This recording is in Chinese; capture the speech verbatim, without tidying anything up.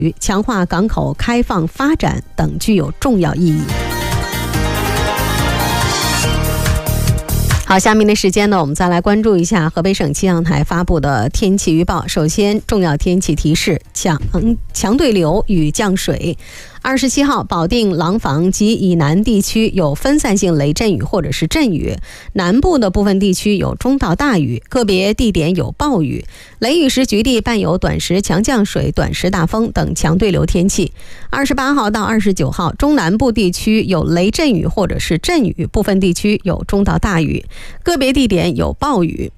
强化港口开放发展等具有重要意义。好，下面的时间呢，我们再来关注一下河北省气象台发布的天气预报。首先，重要天气提示：强强对流与降水。二十七号，保定、廊坊及以南地区有分散性雷阵雨或者是阵雨，南部的部分地区有中到大雨，个别地点有暴雨。雷雨时局地伴有短时强降水、短时大风等强对流天气。二十八号到二十九号，中南部地区有雷阵雨或者是阵雨，部分地区有中到大雨，个别地点有暴雨。